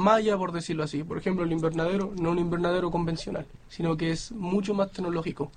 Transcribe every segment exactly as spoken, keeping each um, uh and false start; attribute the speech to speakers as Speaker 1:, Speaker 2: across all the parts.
Speaker 1: más allá, por decirlo así. Por ejemplo, el invernadero no es un invernadero convencional, sino que es mucho más tecnológico.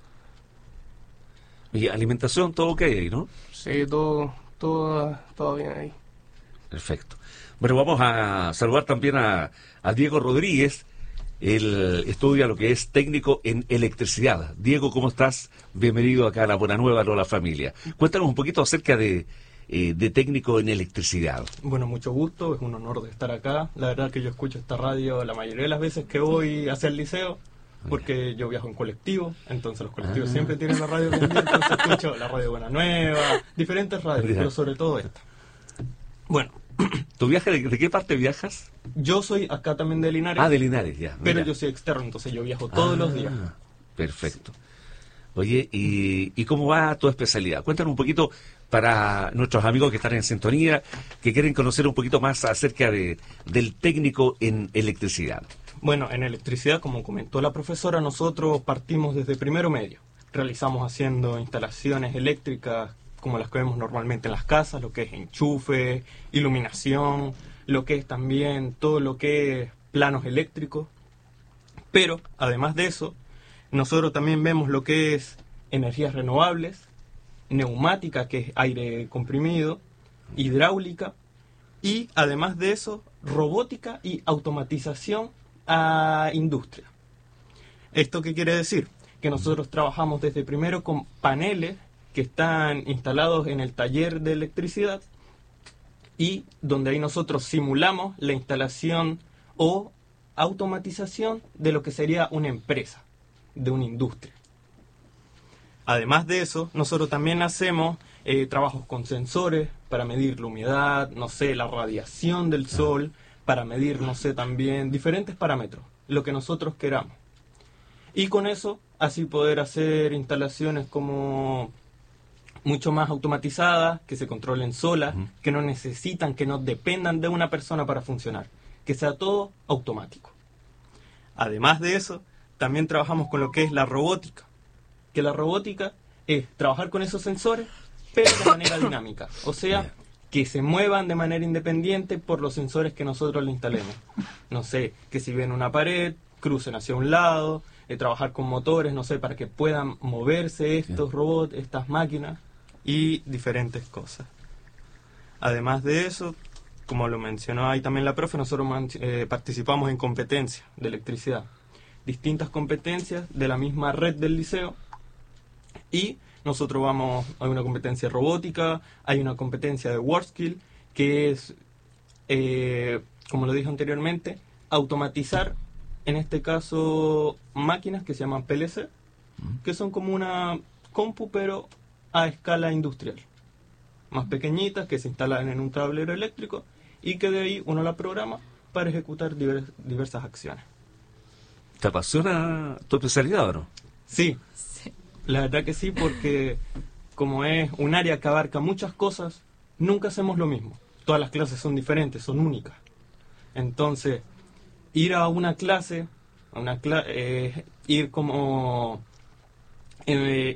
Speaker 2: Y alimentación, todo ok ahí, ¿no?
Speaker 1: Sí, todo, todo, todo bien ahí.
Speaker 2: Perfecto. Bueno, vamos a saludar también a, a Diego Rodríguez. Él estudia lo que es técnico en electricidad. Diego, ¿cómo estás? Bienvenido acá a La Buena Nueva, Lola Familia. Cuéntanos un poquito acerca de, eh, de técnico en electricidad.
Speaker 3: Bueno, mucho gusto, es un honor de estar acá. La verdad que yo escucho esta radio la mayoría de las veces que voy hacia el liceo, porque yo viajo en colectivo, entonces los colectivos
Speaker 2: Ah.
Speaker 3: siempre tienen la radio prendida, entonces escucho la radio Buena Nueva, diferentes radios,
Speaker 2: Ya.
Speaker 3: pero sobre todo esta. Bueno,
Speaker 2: ¿Tu viaje, de, de qué parte viajas?
Speaker 3: yo soy acá también de Linares,
Speaker 2: Ah, de Linares, ya.
Speaker 3: pero
Speaker 2: mira.
Speaker 3: yo soy externo, entonces yo viajo todos los días.
Speaker 2: Ah, perfecto. Oye, ¿y, ¿y cómo va tu especialidad? Cuéntanos un poquito para nuestros amigos que están en sintonía, que quieren conocer un poquito más acerca de, del técnico en electricidad.
Speaker 3: Bueno, en electricidad, como comentó la profesora, nosotros partimos desde primero medio. Realizamos haciendo instalaciones eléctricas como las que vemos normalmente en las casas, lo que es enchufe, iluminación, lo que es también todo lo que es planos eléctricos. Pero, además de eso, nosotros también vemos lo que es energías renovables, neumática, que es aire comprimido, hidráulica, y además de eso, robótica y automatización a industria. ¿Esto qué quiere decir? Que nosotros trabajamos desde primero con paneles que están instalados en el taller de electricidad y donde ahí nosotros simulamos la instalación o automatización de lo que sería una empresa, de una industria. Además de eso, nosotros también hacemos eh, trabajos con sensores para medir la humedad, no sé, la radiación del sol, para medir, no sé, también diferentes parámetros, lo que nosotros queramos. Y con eso, así poder hacer instalaciones como mucho más automatizadas, que se controlen solas,
Speaker 2: Uh-huh.
Speaker 3: que no necesitan, que no dependan de una persona para funcionar, que sea todo automático. Además de eso, también trabajamos con lo que es la robótica, que la robótica es trabajar con esos sensores, pero de manera dinámica, o sea, que se muevan de manera independiente por los sensores que nosotros le instalemos. No sé, que si ven una pared, crucen hacia un lado, eh, trabajar con motores, no sé, para que puedan moverse estos robots, estas máquinas y diferentes cosas. Además de eso, como lo mencionó ahí también la profe, nosotros man- eh, participamos en competencias de electricidad, distintas competencias de la misma red del liceo, y nosotros vamos, hay una competencia de robótica, hay una competencia de WorldSkill, que es, eh, como lo dije anteriormente, automatizar, en este caso, máquinas que se llaman P L C, que son como una compu, pero a escala industrial. Más pequeñitas, que se instalan en un tablero eléctrico, y que de ahí uno la programa para ejecutar diver- diversas acciones.
Speaker 2: ¿Te apasiona tu especialidad o no?
Speaker 3: Sí,
Speaker 4: Sí.
Speaker 3: la verdad que sí, porque como es un área que abarca muchas cosas, nunca hacemos lo mismo. Todas las clases son diferentes, son únicas. Entonces, ir a una clase, a una cla- eh, ir como... eh,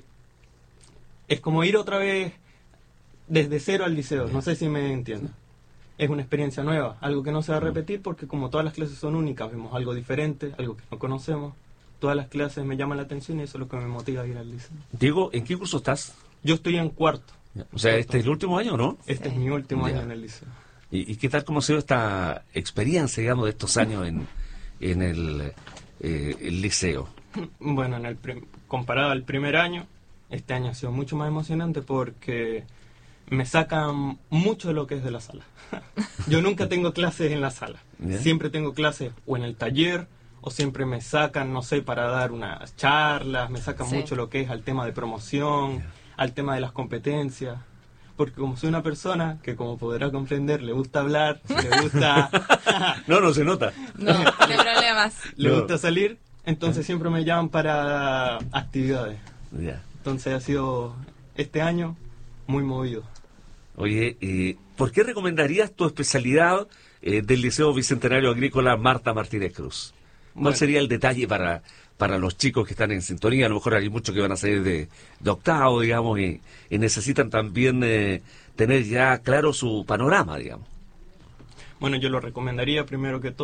Speaker 3: es como ir otra vez desde cero al liceo, no sé si me entiendo. Es una experiencia nueva, algo que no se va a repetir porque como todas las clases son únicas, vemos algo diferente, algo que no conocemos. Todas las clases me llaman la atención y eso es lo que me motiva a ir al liceo.
Speaker 2: Diego, ¿en qué curso estás?
Speaker 3: Yo estoy en cuarto.
Speaker 2: O sea, este es el último año, ¿no?
Speaker 3: Este es mi último
Speaker 2: Ya.
Speaker 3: año en el liceo.
Speaker 2: ¿Y, y qué tal cómo ha sido esta experiencia, digamos, de estos años en, en el, eh, el liceo?
Speaker 3: Bueno, en el prim- comparado al primer año, este año ha sido mucho más emocionante porque me sacan mucho de lo que es de la sala. Yo nunca tengo clases en la sala.
Speaker 2: ¿Ya?
Speaker 3: Siempre tengo clases o en el taller o siempre me sacan, no sé, para dar unas charlas, me sacan
Speaker 4: Sí.
Speaker 3: mucho lo que es al tema de promoción, al tema de las competencias. Porque como soy una persona que, como podrá comprender, le gusta hablar, le gusta...
Speaker 2: No, no se nota.
Speaker 4: No, no hay problemas.
Speaker 3: le
Speaker 2: No.
Speaker 3: gusta salir, entonces siempre me llaman para actividades.
Speaker 2: Ya.
Speaker 3: Entonces ha sido este año muy movido.
Speaker 2: Oye, eh, ¿por qué recomendarías tu especialidad eh, del Liceo Bicentenario Agrícola Marta Martínez Cruz? ¿Cuál
Speaker 3: Bueno.
Speaker 2: sería el detalle para, para los chicos que están en sintonía? A lo mejor hay muchos que van a salir de, de octavo, digamos, y, y necesitan también eh, tener ya claro su panorama, digamos.
Speaker 3: Bueno, yo lo recomendaría primero que todo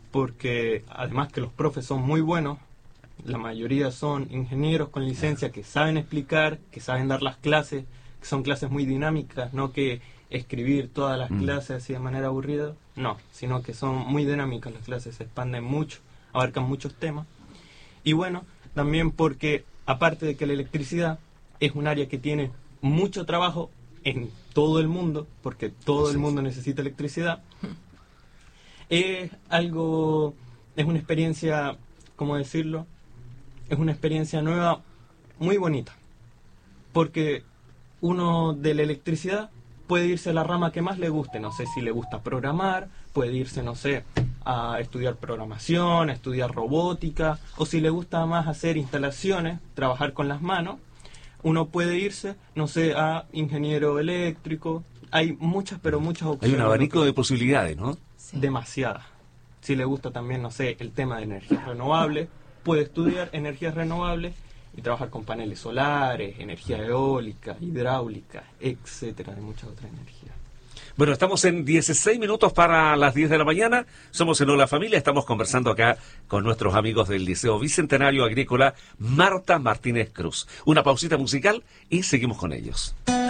Speaker 3: porque además que los profes son muy buenos, la mayoría son ingenieros con licencia que saben explicar, que saben dar las clases, que son clases muy dinámicas, no que escribir todas las mm. clases así de manera aburrida, no, sino que son muy dinámicas las clases, se expanden mucho, abarcan muchos temas. Y bueno, también porque aparte de que la electricidad es un área que tiene mucho trabajo en todo el mundo, porque todo el mundo necesita electricidad, es algo, es una experiencia, ¿cómo decirlo? Es una experiencia nueva, muy bonita, porque uno de la electricidad puede irse a la rama que más le guste, no sé si le gusta programar, puede irse, no sé, a estudiar programación, a estudiar robótica, o si le gusta más hacer instalaciones, trabajar con las manos, uno puede irse, no sé, a ingeniero eléctrico. Hay muchas, pero muchas opciones.
Speaker 2: Hay un abanico de posibilidades, ¿no?
Speaker 3: Sí. Demasiadas. Si le gusta también, no sé, el tema de energías renovables, puede estudiar energías renovables y trabajar con paneles solares, energía eólica, hidráulica, etcétera, de muchas otras energías.
Speaker 2: Bueno, estamos en dieciséis minutos para las diez de la mañana. Somos en Hola Familia. Estamos conversando acá con nuestros amigos del Liceo Bicentenario Agrícola Marta Martínez Cruz. Una pausita musical y seguimos con ellos.